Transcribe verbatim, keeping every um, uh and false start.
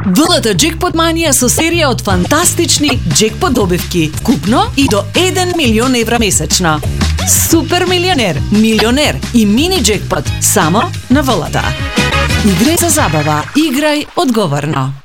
ВЛТ Джекпот Манија со серија од фантастични джекпот добивки, вкупно и до еден милион евра месечно. Супер милионер, милионер и мини джекпот само на ВЛТ. Играј за забава, играј одговорно.